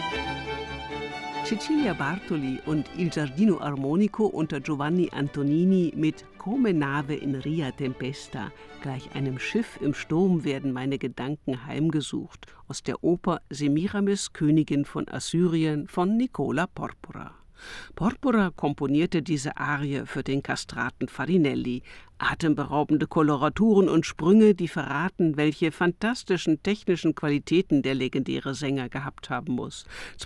Cecilia Bartoli und Il Giardino Armonico unter Giovanni Antonini mit Come Nave in Ria Tempesta, gleich einem Schiff im Sturm werden meine Gedanken heimgesucht, aus der Oper Semiramis, Königin von Assyrien von Nicola Porpora. Porpora komponierte diese Arie für den Kastraten Farinelli. Atemberaubende Koloraturen und Sprünge, die verraten, welche fantastischen technischen Qualitäten der legendäre Sänger gehabt haben muss.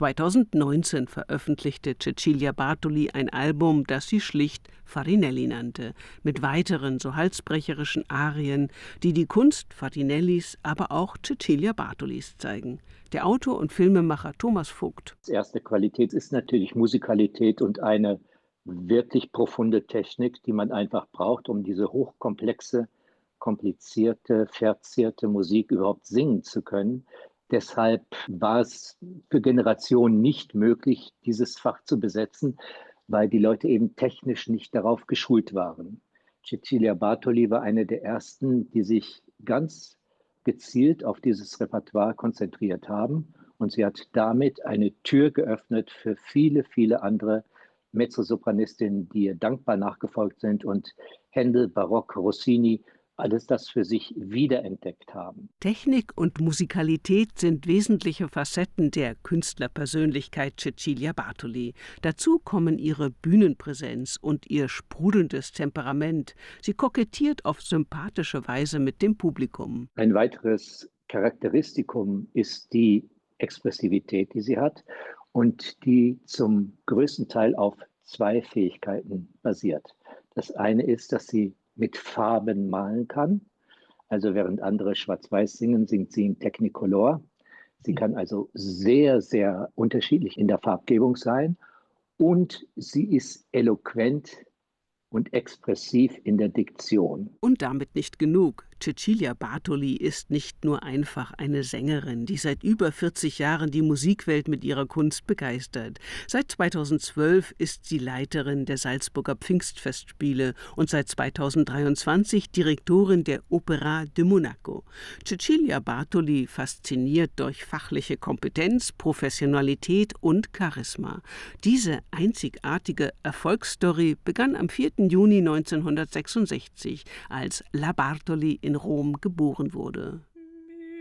2019 veröffentlichte Cecilia Bartoli ein Album, das sie schlicht Farinelli nannte, mit weiteren so halsbrecherischen Arien, die die Kunst Farinellis, aber auch Cecilia Bartolis zeigen. Der Autor und Filmemacher Thomas Vogt. Die erste Qualität ist natürlich Musikalität und eine wirklich profunde Technik, die man einfach braucht, um diese hochkomplexe, komplizierte, verzierte Musik überhaupt singen zu können. Deshalb war es für Generationen nicht möglich, dieses Fach zu besetzen, weil die Leute eben technisch nicht darauf geschult waren. Cecilia Bartoli war eine der ersten, die sich ganz gezielt auf dieses Repertoire konzentriert haben. Und sie hat damit eine Tür geöffnet für viele, viele andere Mezzosopranistinnen, die ihr dankbar nachgefolgt sind und Händel, Barock, Rossini, alles das für sich wiederentdeckt haben. Technik und Musikalität sind wesentliche Facetten der Künstlerpersönlichkeit Cecilia Bartoli. Dazu kommen ihre Bühnenpräsenz und ihr sprudelndes Temperament. Sie kokettiert auf sympathische Weise mit dem Publikum. Ein weiteres Charakteristikum ist die Expressivität, die sie hat und die zum größten Teil auf zwei Fähigkeiten basiert. Das eine ist, dass sie mit Farben malen kann. Also während andere schwarz-weiß singen, singt sie in Technicolor. Sie kann also sehr, sehr unterschiedlich in der Farbgebung sein. Und sie ist eloquent und expressiv in der Diktion. Und damit nicht genug. Cecilia Bartoli ist nicht nur einfach eine Sängerin, die seit über 40 Jahren die Musikwelt mit ihrer Kunst begeistert. Seit 2012 ist sie Leiterin der Salzburger Pfingstfestspiele und seit 2023 Direktorin der Opéra de Monaco. Cecilia Bartoli fasziniert durch fachliche Kompetenz, Professionalität und Charisma. Diese einzigartige Erfolgsstory begann am 4. Juni 1966, als La Bartoli in Rom geboren wurde.